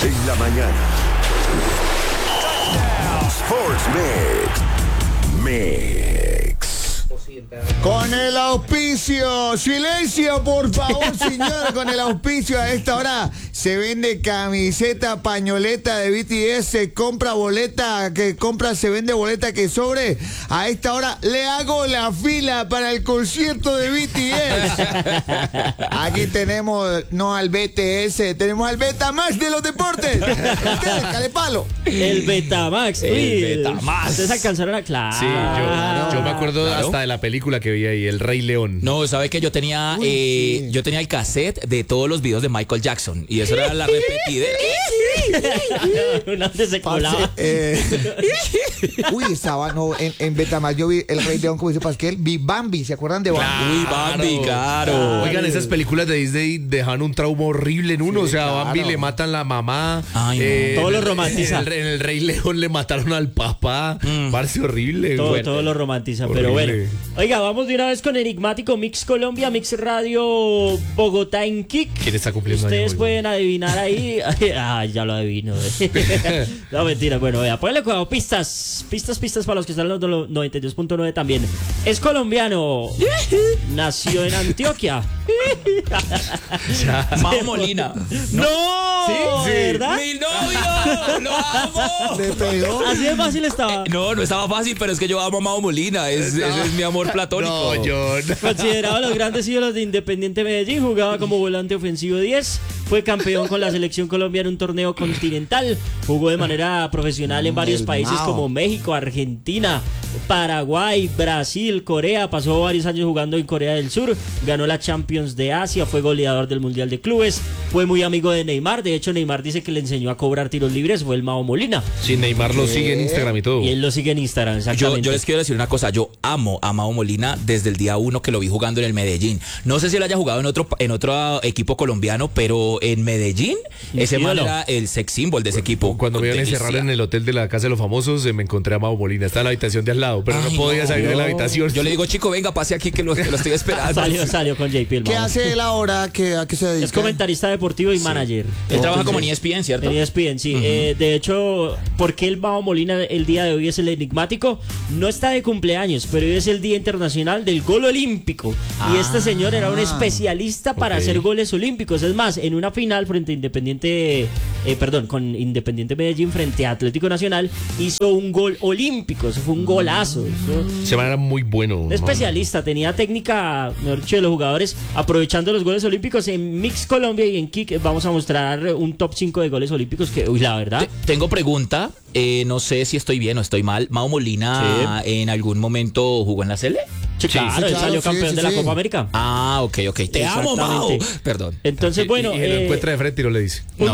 En la mañana. Sports Mix. Con el auspicio, silencio por favor señor, con el auspicio a esta hora se vende camiseta, pañoleta de BTS, se compra boleta, se vende boleta que sobre. A esta hora le hago la fila para el concierto de BTS. Aquí tenemos, no al BTS, tenemos al Betamax de los deportes. Ustedes, calepalo. El Betamax. El Betamax. Ustedes alcanzaron a... Claro. Sí, yo me acuerdo hasta de la película que vi ahí, El Rey León. No, ¿sabe qué? Yo tenía el cassette de todos los videos de Michael Jackson. Y eso era la repetidera. Donde se colaba. Uy, estaba, no, en Betamax yo vi El Rey León, como dice Pasquel, vi Bambi, ¿se acuerdan de Bambi? Uy, Bambi, claro. Oigan, esas películas de Disney dejan un trauma horrible en uno. Sí, o sea, a Bambi claro. le matan la mamá. Ay, no. Todo lo romantiza. En el Rey León le mataron al papá. Parece horrible. Todo lo romantiza, Horrible. pero bueno. Oiga, vamos de una vez con Enigmático Mix Colombia, Mix Radio Bogotá en Kick. ¿Quién está cumpliendo Ustedes años hoy? pueden adivinar ahí. Ya lo adivino. No, mentira. Bueno, vea, ponle cuidado. Pistas para los que están en los 92.9 también. Es colombiano. Nació en Antioquia. Mao Molina. ¡No! Sí, ¿Verdad? ¡Mi novio! ¡Lo amo! ¿Le pegó? Así de fácil estaba. No estaba fácil, pero es que yo amo a Mao Molina. Ese es mi amor platónico. No, John. Considerado los grandes ídolos de Independiente Medellín, jugaba como volante ofensivo 10, fue campeón con la selección colombiana en un torneo continental, jugó de manera profesional en varios países como México, Argentina, Paraguay, Brasil, Corea, pasó varios años jugando en Corea del Sur, ganó la Champions de Asia, fue goleador del Mundial de Clubes, fue muy amigo de Neymar, de hecho Neymar dice que le enseñó a cobrar tiros libres, fue el Mao Molina. Sí, Neymar lo sigue en Instagram y todo. Y él lo sigue en Instagram, exactamente. Yo les quiero decir una cosa, yo amo a Mao Molina desde el día 1 que lo vi jugando en el Medellín. No sé si él haya jugado en otro equipo colombiano, pero en Medellín ese man Ídolo. era el sex symbol de ese equipo. Cuando me iban a Delicia. encerrar en el hotel de la Casa de los Famosos, me encontré a Mao Molina. Está en la habitación de al lado, pero no Ay, podía no, salir de la habitación. Yo le digo, chico, venga, pase aquí que lo estoy esperando. Salió con JP el ¿Qué Mao. hace él ahora? ¿A qué se dedica? Es comentarista deportivo y manager. Él trabaja como en ESPN, ¿cierto? En ESPN, sí. De hecho, ¿por qué el Mao Molina el día de hoy es el enigmático? No está de cumpleaños, pero hoy es el Día Internacional del Gol Olímpico. Y este señor era un especialista para hacer goles olímpicos. Es más, en una final frente a con Independiente Medellín frente a Atlético Nacional, hizo un gol olímpico. Eso fue un golazo. Se man era muy bueno. Un especialista, tenía técnica, mejor dicho, de los jugadores aprovechando los goles olímpicos. En Mix Colombia y en Kick vamos a mostrar un top 5 de goles olímpicos que, la verdad. Tengo pregunta, no sé si estoy bien o estoy mal. Mao Molina en algún momento jugó en la Sele. Claro, él salió campeón de la Copa América. Ah, ok. Te amo, Mao. Exactamente. Perdón. Entonces, bueno. Y lo encuentra de frente y no le dice.